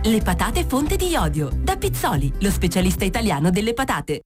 Le patate fonte di iodio. Da Pizzoli, lo specialista italiano delle patate.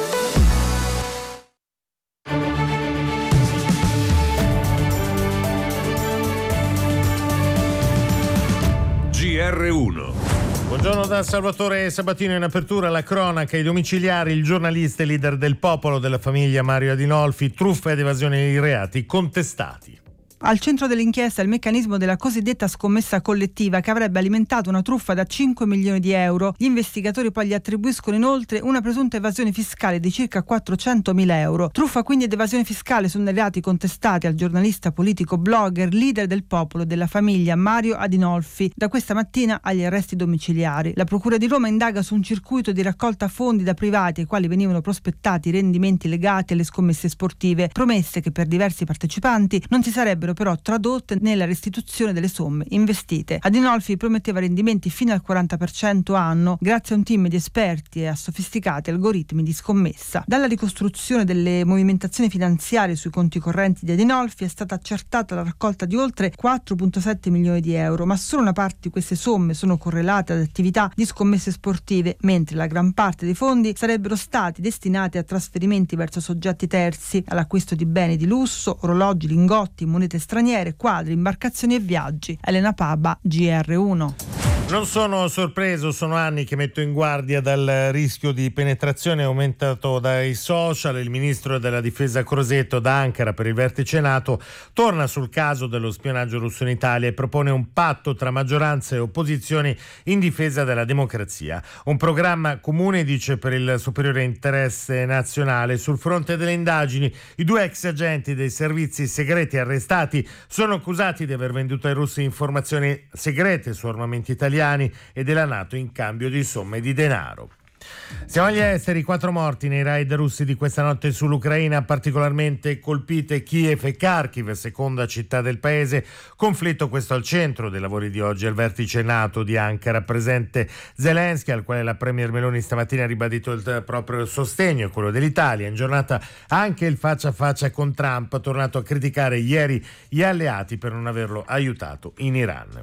GR1. Buongiorno da Salvatore Sabatino. In apertura la cronaca, i domiciliari, il giornalista e leader del popolo della famiglia Mario Adinolfi, truffa ed evasione di reati contestati. Al centro dell'inchiesta il meccanismo della cosiddetta scommessa collettiva che avrebbe alimentato una truffa da 5 milioni di euro. Gli investigatori poi gli attribuiscono inoltre una presunta evasione fiscale di circa 400.000 euro. Truffa quindi ed evasione fiscale sono i reati contestati al giornalista, politico, blogger, leader del popolo della famiglia Mario Adinolfi. Da questa mattina agli arresti domiciliari. La Procura di Roma indaga su un circuito di raccolta fondi da privati ai quali venivano prospettati rendimenti legati alle scommesse sportive, promesse che per diversi partecipanti non si sarebbero però tradotte nella restituzione delle somme investite. Adinolfi prometteva rendimenti fino al 40% anno grazie a un team di esperti e a sofisticati algoritmi di scommessa. Dalla ricostruzione delle movimentazioni finanziarie sui conti correnti di Adinolfi è stata accertata la raccolta di oltre 4,7 milioni di euro, ma solo una parte di queste somme sono correlate ad attività di scommesse sportive, mentre la gran parte dei fondi sarebbero stati destinati a trasferimenti verso soggetti terzi, all'acquisto di beni di lusso, orologi, lingotti, monete straniere, quadri, imbarcazioni e viaggi. Elena Paba, GR1. Non sono sorpreso, sono anni che metto in guardia dal rischio di penetrazione aumentato dai social. Il ministro della difesa Crosetto da Ankara per il vertice NATO torna sul caso dello spionaggio russo in Italia e propone un patto tra maggioranza e opposizioni in difesa della democrazia. Un programma comune, dice, per il superiore interesse nazionale. Sul fronte delle indagini, i 2 ex agenti dei servizi segreti arrestati sono accusati di aver venduto ai russi informazioni segrete su armamenti italiani e della NATO in cambio di somme di denaro. Siamo agli esteri, 4 morti nei raid russi di questa notte sull'Ucraina, particolarmente colpite Kiev e Kharkiv, seconda città del paese. Conflitto questo al centro dei lavori di oggi al vertice NATO di Ankara, presente Zelensky, al quale la premier Meloni stamattina ha ribadito il proprio sostegno e quello dell'Italia. In giornata anche il faccia a faccia con Trump, ha tornato a criticare ieri gli alleati per non averlo aiutato in Iran.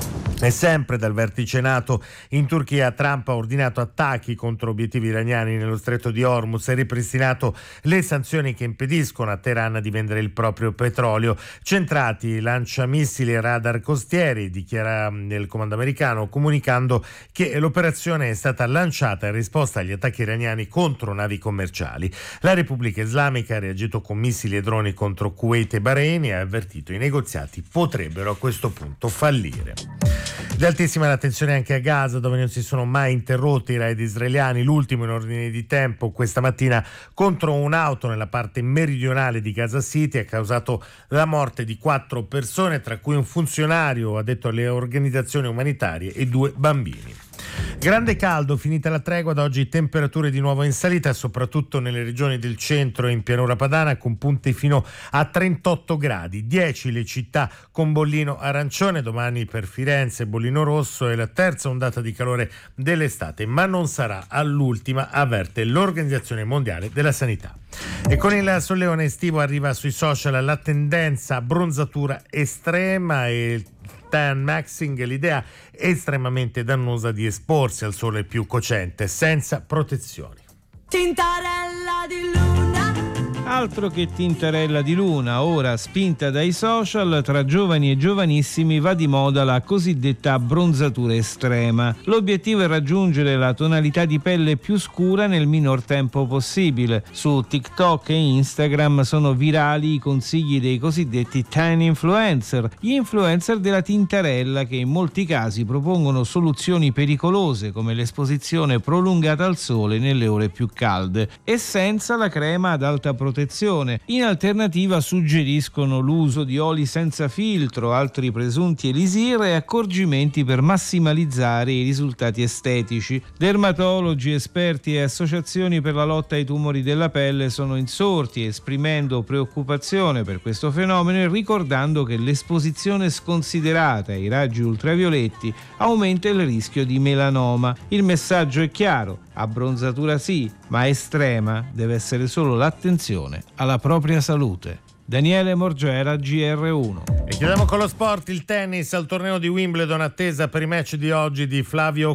E sempre dal vertice NATO in Turchia, Trump ha ordinato attacchi contro obiettivi iraniani nello stretto di Hormuz e ripristinato le sanzioni che impediscono a Teheran di vendere il proprio petrolio. Centrati lanciamissili e radar costieri, dichiara il comando americano, comunicando che l'operazione è stata lanciata in risposta agli attacchi iraniani contro navi commerciali. La Repubblica Islamica ha reagito con missili e droni contro Kuwait e Bahrain e ha avvertito i negoziati potrebbero a questo punto fallire. Di altissima l'attenzione anche a Gaza, dove non si sono mai interrotti i raid israeliani, l'ultimo in ordine di tempo questa mattina contro un'auto nella parte meridionale di Gaza City ha causato la morte di 4 persone, tra cui un funzionario addetto alle organizzazioni umanitarie e 2 bambini. Grande caldo, finita la tregua, da oggi temperature di nuovo in salita, soprattutto nelle regioni del centro e in pianura padana, con punte fino a 38 gradi, 10 le città con bollino arancione, domani per Firenze bollino rosso, e la terza ondata di calore dell'estate, ma non sarà all'ultima, avverte l'Organizzazione Mondiale della Sanità. E con il solleone estivo arriva sui social la tendenza bronzatura estrema e tan maxing, l'idea estremamente dannosa di esporsi al sole più cocente senza protezioni. Tintarella di luna. Altro che tintarella di luna, ora spinta dai social, tra giovani e giovanissimi va di moda la cosiddetta abbronzatura estrema. L'obiettivo è raggiungere la tonalità di pelle più scura nel minor tempo possibile. Su TikTok e Instagram sono virali i consigli dei cosiddetti tan influencer, gli influencer della tintarella che in molti casi propongono soluzioni pericolose come l'esposizione prolungata al sole nelle ore più calde e senza la crema ad alta protezione. In alternativa suggeriscono l'uso di oli senza filtro, altri presunti elisir e accorgimenti per massimalizzare i risultati estetici. Dermatologi, esperti e associazioni per la lotta ai tumori della pelle sono insorti, esprimendo preoccupazione per questo fenomeno e ricordando che l'esposizione sconsiderata ai raggi ultravioletti aumenta il rischio di melanoma. Il messaggio è chiaro: abbronzatura sì, ma estrema deve essere solo l'attenzione alla propria salute. Daniele Morgera, GR1. E chiudiamo con lo sport, il tennis al torneo di Wimbledon, attesa per i match di oggi di Flavio